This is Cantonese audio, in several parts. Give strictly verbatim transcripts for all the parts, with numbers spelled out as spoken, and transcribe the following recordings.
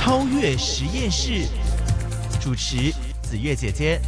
超越实验室，主持子月姐姐。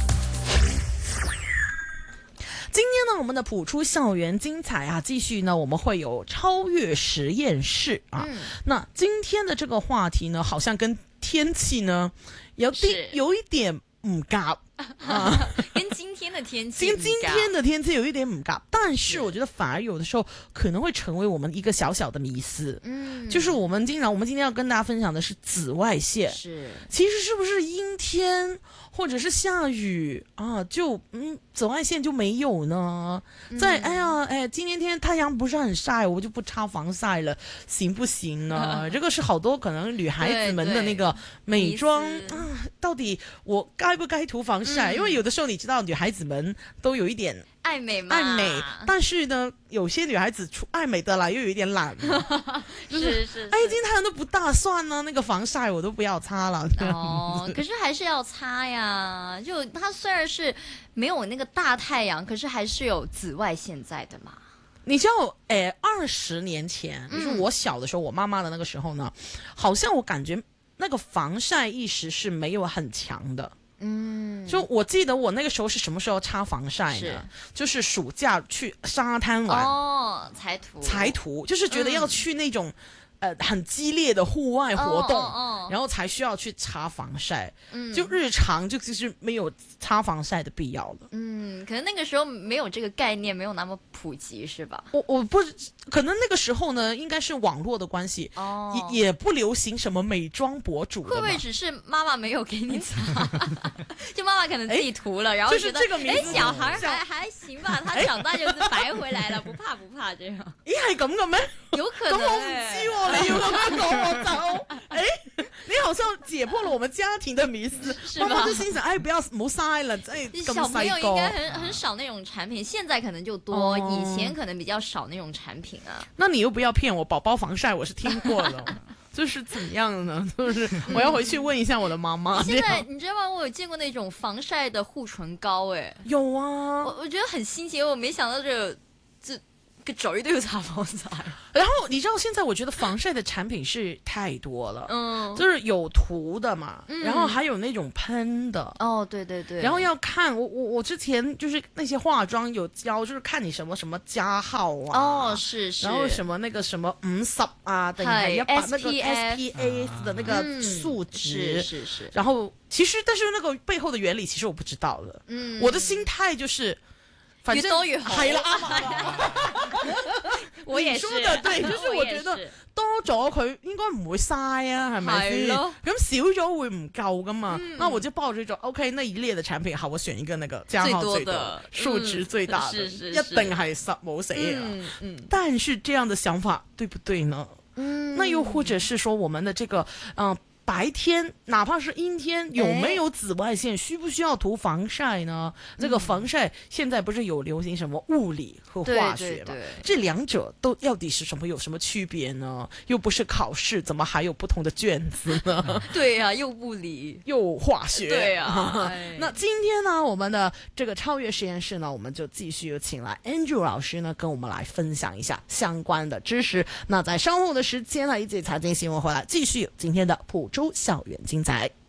今天呢，我们的普出校园精彩啊，继续呢，我们会有超越实验室啊。嗯、那今天的这个话题呢，好像跟天气呢有点有一点唔夾啊， 跟今天的天气， 跟今天的天气有一点唔夾，但是我觉得反而有的时候可能会成为我们一个小小的迷思。嗯，就是我们经常，我们今天要跟大家分享的是紫外线。 是， 其实是不是阴天或者是下雨啊，就嗯紫外线就没有呢？嗯、在哎呀哎，今天天太阳不是很晒，我就不擦防晒了，行不行呢？这个是好多可能女孩子们的那个美妆啊，到底我该不该涂防晒？嗯、因为有的时候你知道，女孩子们都有一点爱美嘛， 爱美，但是呢，有些女孩子出爱美的啦，又有一点懒， 就是是是， 哎，今天太阳都不大，算了，那个防晒我都不要擦了。 哦，可是还是要擦呀。就它虽然是没有那个大太阳，可是还是有紫外线在的嘛。 你知道，诶，二十年前，就是我小的时候，我妈妈的那个时候呢，好像我感觉那个防晒意识是没有很强的。嗯，就我记得我那个时候是什么时候擦防晒呢？就是暑假去沙滩玩哦，才涂才涂，就是觉得要去那种、嗯、呃很激烈的户外活动，哦哦哦然后才需要去擦防晒。嗯，就日常就其实没有擦防晒的必要了。 嗯，可能那个时候没有这个概念，没有那么普及，是吧？ 我我不可能那个时候呢，应该是网络的关系，哦，也也不流行什么美妆博主的嘛。 会不会只是妈妈没有给你擦？就妈妈可能自己涂了，然后觉得就是这个哎小孩还还行吧，他长大就是白回来了，不怕不怕这样。 咦係咁嘅咩？ 有可能、欸。 咁我唔知喎、啊，你要咁樣講我就，哎，你好像解破了我們家庭的迷思。 是吧？ 媽媽就心想，哎，不要唔好嘥啦，哎， 小朋友應該很很少那種產品，現在可能就多，哦、以前可能比較少那種產品啊。 那你又不要騙我，寶寶防曬我是聽過了。就是怎樣呢？就是我要回去問一下我的媽媽。 現在你知道嗎？我有見過那種防曬的護唇膏，哎， 有啊， 我我覺得很新奇，我沒想到這個、這個嘴都要擦防曬。 然後你知道現在我覺得防曬的產品是太多了，嗯，就是有塗的嘛，嗯、然後還有那種噴的。 哦，對對對。 然後要看我我我之前就是那些化妝有教，就是看你什麼什麼加號啊， 哦是是， 然後什麼那個什麼五十啊，等係要把那個 S P F 的那個數值， 嗯、是是是。 然後其實但是那個背後的原理其實我不知道的，嗯，我的心態就是。 越多越好， 係啦， 我也是，你說的對，就是我覺得多咗佢應該唔會嘥啊，係咪先？咁少咗會唔夠噶嘛？嗯、那我就抱着一種 OK 那一列的產品，好，我選一個那個加號最多、數值最大的，一定係實冇死啊。嗯嗯。但是這樣的想法對不對呢？嗯。那又或者是說我們的這個嗯。呃白天哪怕是陰天，有沒有紫外線？需不需要塗防曬呢？嗯、這個防曬現在不是有流行什麼物理和化學嗎？這兩者都到底是什麼？有什麼區別呢？又不是考試，怎麼還有不同的卷子呢？ 對呀、啊，又物理又化學。 對啊。 那今天呢，我們的這個超越實驗室呢，我們就繼續有請來 Andrew 老師呢，跟我們來分享一下相關的知識。那在稍後的時間呢，一節財經新聞回來，繼續有今天的普出校園精彩。